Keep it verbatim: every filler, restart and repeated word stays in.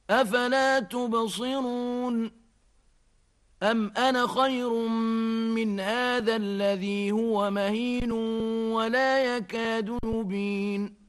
أفلا تبصرون أم أنا خير من هذا الذي هو مهين ولا يكاد يبين